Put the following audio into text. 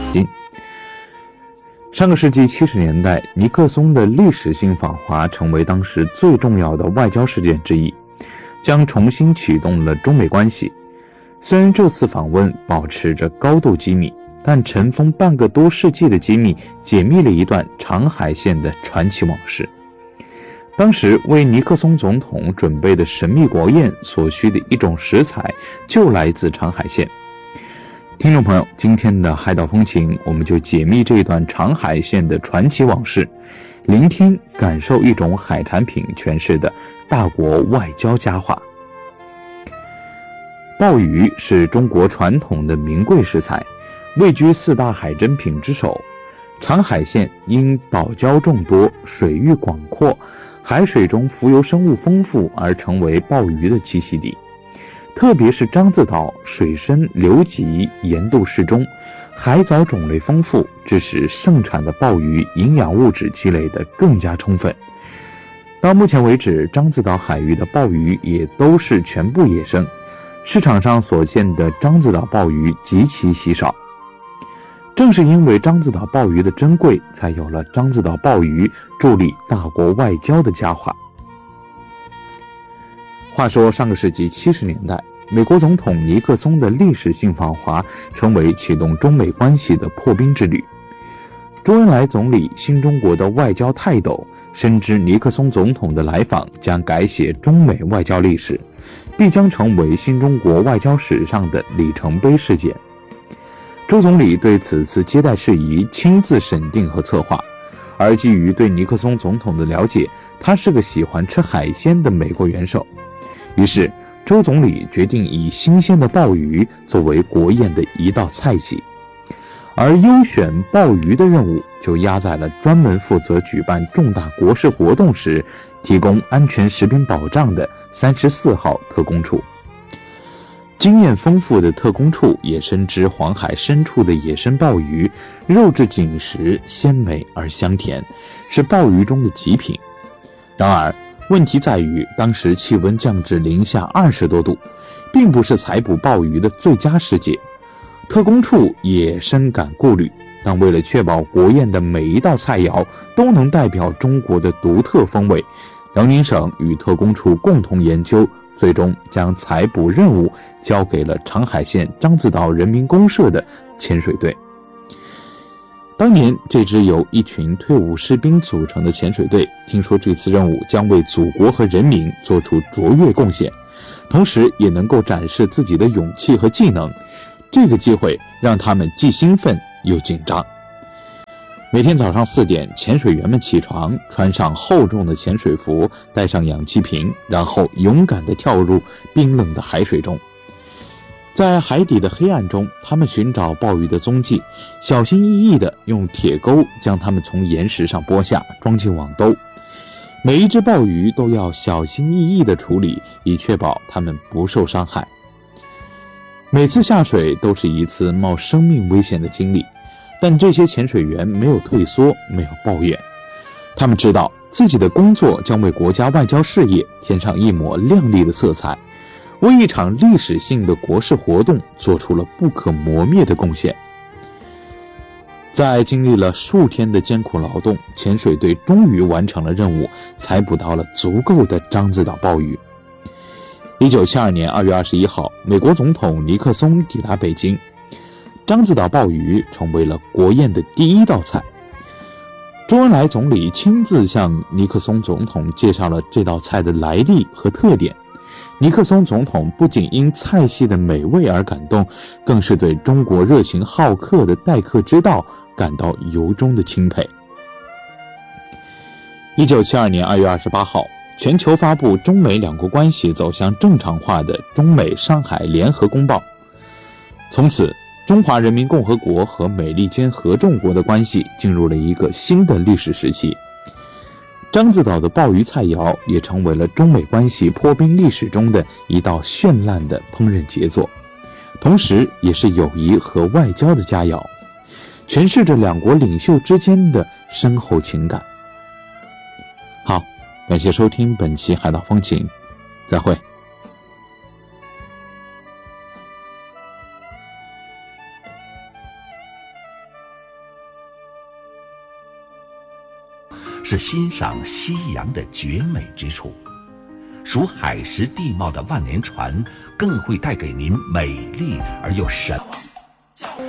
金。上个世纪70年代，尼克松的历史性访华成为当时最重要的外交事件之一，将重新启动了中美关系。虽然这次访问保持着高度机密，但尘封半个多世纪的机密解密了一段长海线的传奇往事。当时为尼克松总统准备的神秘国宴所需的一种食材就来自长海线。听众朋友，今天的海岛风情，我们就解密这段长海线的传奇往事，聆听感受一种海产品诠释的大国外交佳话。鲍鱼是中国传统的名贵食材，位居4大海珍品之首。长海线因岛礁众多，水域广阔，海水中浮游生物丰富，而成为鲍鱼的栖息地。特别是獐子岛水深流急，盐度适中，海藻种类丰富，致使盛产的鲍鱼营养物质积累得更加充分。到目前为止，獐子岛海域的鲍鱼也都是全部野生，市场上所见的獐子岛鲍鱼极其稀少。正是因为獐子岛鲍鱼的珍贵，才有了獐子岛鲍鱼助力大国外交的佳话。话说上个世纪70年代，美国总统尼克松的历史性访华成为启动中美关系的破冰之旅。周恩来总理新中国的外交泰斗深知尼克松总统的来访将改写中美外交历史，必将成为新中国外交史上的里程碑事件。周总理对此次接待事宜亲自审定和策划，而基于对尼克松总统的了解，他是个喜欢吃海鲜的美国元首。于是周总理决定以新鲜的鲍鱼作为国宴的一道菜系，而优选鲍鱼的任务就压在了专门负责举办重大国事活动时提供安全食品保障的34号特工处。经验丰富的特工处也深知黄海深处的野生鲍鱼肉质紧实，鲜美而香甜，是鲍鱼中的极品。然而问题在于，当时气温降至零下20多度，并不是采捕鲍鱼的最佳时节。特工处也深感顾虑，但为了确保国宴的每一道菜肴都能代表中国的独特风味，辽宁省与特工处共同研究，最终将采捕任务交给了长海县獐子岛人民公社的潜水队。当年这支由一群退伍士兵组成的潜水队，听说这次任务将为祖国和人民做出卓越贡献，同时也能够展示自己的勇气和技能。这个机会让他们既兴奋又紧张。每天早上4点，潜水员们起床，穿上厚重的潜水服，带上氧气瓶，然后勇敢地跳入冰冷的海水中。在海底的黑暗中，他们寻找鲍鱼的踪迹，小心翼翼地用铁钩将它们从岩石上拨下，装进网兜。每一只鲍鱼都要小心翼翼地处理，以确保它们不受伤害。每次下水都是一次冒生命危险的经历，但这些潜水员没有退缩，没有抱怨。他们知道自己的工作将为国家外交事业添上一抹亮丽的色彩，为一场历史性的国事活动做出了不可磨灭的贡献。在经历了数天的艰苦劳动，潜水队终于完成了任务，采捕到了足够的獐子岛鲍鱼。1972年2月21号，美国总统尼克松抵达北京，獐子岛鲍鱼成为了国宴的第一道菜。周恩来总理亲自向尼克松总统介绍了这道菜的来历和特点。尼克松总统不仅因菜系的美味而感动，更是对中国热情好客的待客之道感到由衷的钦佩。1972年2月28号，全球发布中美两国关系走向正常化的中美上海联合公报。从此，中华人民共和国和美利坚合众国的关系进入了一个新的历史时期。獐子岛的鲍鱼菜肴也成为了中美关系破冰历史中的一道绚烂的烹饪杰作，同时也是友谊和外交的佳肴，诠释着两国领袖之间的深厚情感。好，感谢收听本期海岛风情，再会。 是欣赏夕阳的绝美之处。属海蚀地貌的万年船更会带给您美丽而又神往。